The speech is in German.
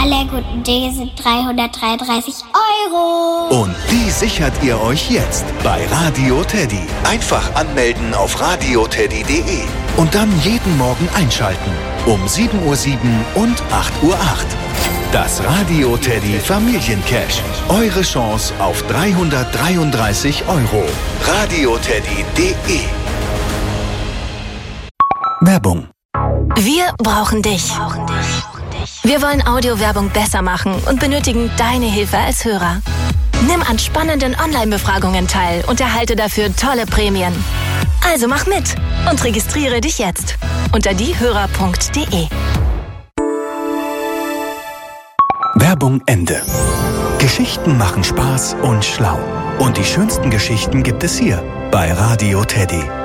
Alle guten Dinge sind 333 Euro. Und die sichert ihr euch jetzt bei Radio Teddy. Einfach anmelden auf radioteddy.de und dann jeden Morgen einschalten. Um 7:07 Uhr und 8:08 Uhr. Das Radio Teddy Familiencash. Eure Chance auf 333 Euro. radioteddy.de. Werbung. Wir brauchen dich. Wir wollen Audiowerbung besser machen und benötigen deine Hilfe als Hörer. Nimm an spannenden Online-Befragungen teil und erhalte dafür tolle Prämien. Also mach mit und registriere dich jetzt unter diehörer.de. Werbung Ende. Geschichten machen Spaß und schlau. Und die schönsten Geschichten gibt es hier bei Radio Teddy.